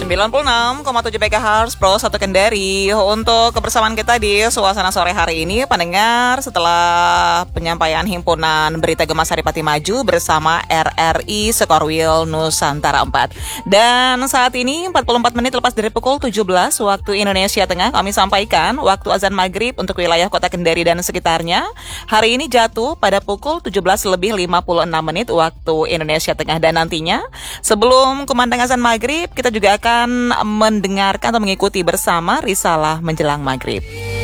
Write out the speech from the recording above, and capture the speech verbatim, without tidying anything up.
sembilan puluh enam koma tujuh MHz Pro satu Kendari. Untuk kebersamaan kita di suasana sore hari ini, pendengar, setelah penyampaian himpunan berita Gemas Saripati Maju bersama R R I Sekorwil Nusantara empat. Dan saat ini empat puluh empat menit lepas dari pukul tujuh belas waktu Indonesia Tengah, kami sampaikan waktu azan maghrib untuk wilayah kota Kendari dan sekitarnya hari ini jatuh pada pukul tujuh belas lebih lima puluh enam menit waktu Indonesia Tengah. Dan nantinya sebelum kumandang azan maghrib, kita juga akan mendengarkan atau mengikuti bersama risalah menjelang maghrib.